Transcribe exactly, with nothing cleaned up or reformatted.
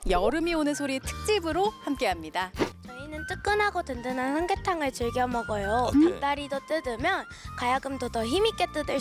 여름이 오는 소리 특집으로 함께합니다. 저희는 뜨끈하고 든든한 삼계탕을 즐겨 먹어요. 네. 닭다리도 뜯으면 가야금도 더 힘있게 뜯을